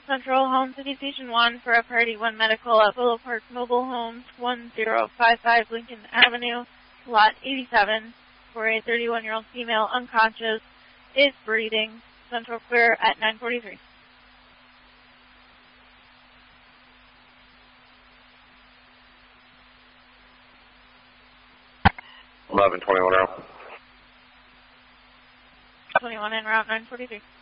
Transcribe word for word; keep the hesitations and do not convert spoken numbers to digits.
Central Home City Station one for a Priority one medical at Willow Park Mobile Homes, one zero five five Lincoln Avenue, Lot eighty-seven, for a thirty-one-year-old female unconscious, is breathing. Central clear at nine forty-three. eleven twenty-one route. twenty-one en route, nine forty-three.